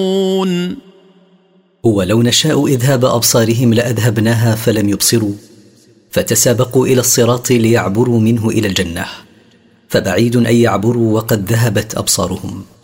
ولو نشاء إذهاب أبصارهم لأذهبناها فلم يبصروا، فتسابقوا إلى الصراط ليعبروا منه إلى الجنة، فبعيد أن يعبروا وقد ذهبت أبصارهم.